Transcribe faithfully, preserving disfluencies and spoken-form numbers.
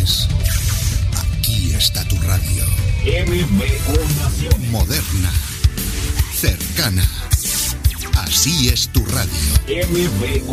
Naciones. Aquí está tu radio. M B O Naciones. Moderna. Cercana. Así es tu radio. M B O